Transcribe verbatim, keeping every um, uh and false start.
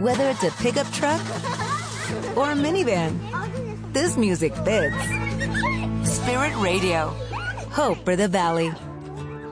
Whether it's a pickup truck or a minivan, this music fits. Spirit Radio. Hope for the Valley.